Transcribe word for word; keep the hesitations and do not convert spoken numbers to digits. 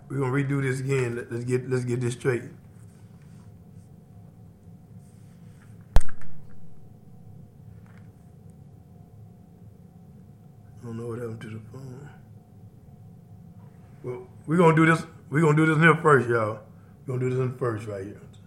we're gonna redo this again. Let, let's get let's get this straight. I don't know what happened to the phone. Well, we're gonna do this. We're gonna do this here first, y'all. We're gonna do this in first right here.